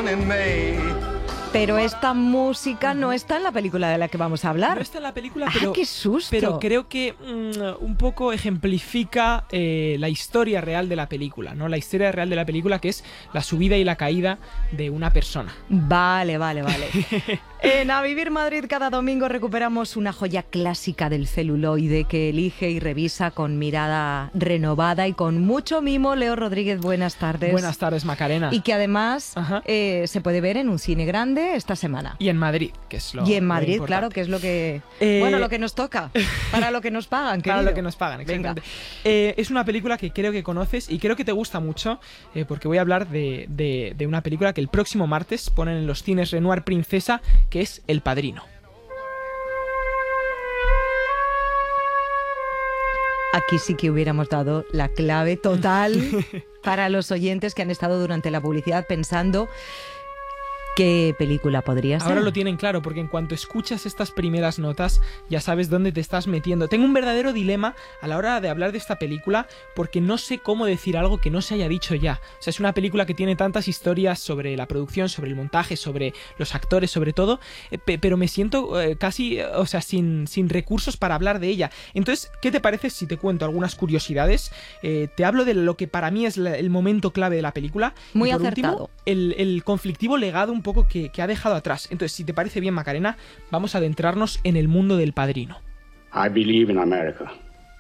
in May. Pero esta música no está en la película de la que vamos a hablar. No está en la película, pero, ¡qué susto! Pero creo que un poco ejemplifica la historia real de la película, ¿no? La historia real de la película, que es la subida y la caída de una persona. Vale. En A Vivir Madrid cada domingo recuperamos una joya clásica del celuloide que elige y revisa con mirada renovada y con mucho mimo. Leo Rodríguez, buenas tardes. Buenas tardes, Macarena. Y que además se puede ver en un cine grande esta semana. Y en Madrid, que es lo Y en Madrid, lo claro, que es lo que... bueno, lo que nos toca, para lo que nos pagan, querido. Para lo que nos pagan, exactamente. Es una película que creo que conoces y creo que te gusta mucho, porque voy a hablar de una película que el próximo martes ponen en los cines Renoir Princesa, que es El Padrino. Aquí sí que hubiéramos dado la clave total para los oyentes que han estado durante la publicidad pensando qué película podría ser. Ahora lo tienen claro, porque en cuanto escuchas estas primeras notas ya sabes dónde te estás metiendo. Tengo un verdadero dilema a la hora de hablar de esta película, porque no sé cómo decir algo que no se haya dicho ya. O sea, es una película que tiene tantas historias sobre la producción, sobre el montaje, sobre los actores, sobre todo, pero me siento casi, o sea, sin recursos para hablar de ella. Entonces, ¿qué te parece si te cuento algunas curiosidades? Te hablo de lo que para mí es el momento clave de la película. Muy y por acertado. último, el conflictivo legado un poco que ha dejado atrás. Entonces, si te parece bien, Macarena, vamos a adentrarnos en el mundo del Padrino. I believe in America.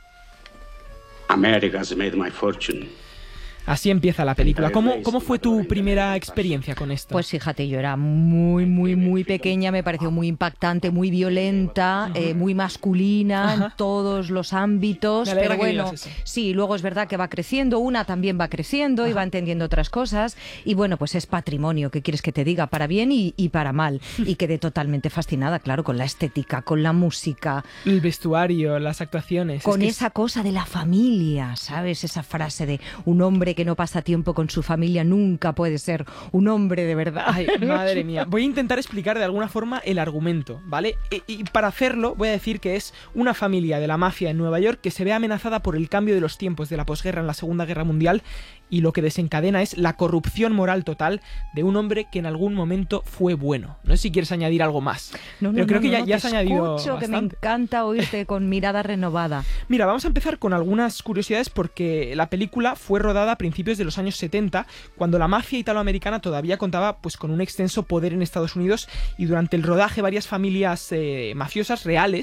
America has made my fortune. Así empieza la película. ¿Cómo fue tu primera experiencia con esto? Pues fíjate, yo era muy pequeña, me pareció muy impactante, muy violenta, muy masculina en todos los ámbitos, pero bueno, sí, luego es verdad que va creciendo, una también va creciendo y va entendiendo otras cosas, y bueno, pues es patrimonio, ¿qué quieres que te diga? Para bien y para mal, y quedé totalmente fascinada, claro, con la estética, con la música, el vestuario, las actuaciones. Con esa cosa de la familia, ¿sabes? Esa frase de un hombre que no pasa tiempo con su familia nunca puede ser un hombre de verdad. Ay, madre mía. Voy a intentar explicar de alguna forma el argumento, ¿vale? Y para hacerlo voy a decir que es una familia de la mafia en Nueva York que se ve amenazada por el cambio de los tiempos de la posguerra en la Segunda Guerra Mundial, y lo que desencadena es la corrupción moral total de un hombre que en algún momento fue bueno. No sé si quieres añadir algo más. Pero creo que ya has añadido bastante. Que me encanta oírte con mirada renovada. Mira, vamos a empezar con algunas curiosidades, porque la película fue rodada a principios de los años 70, cuando la mafia italoamericana todavía contaba pues con un extenso poder en Estados Unidos, y durante el rodaje varias familias mafiosas reales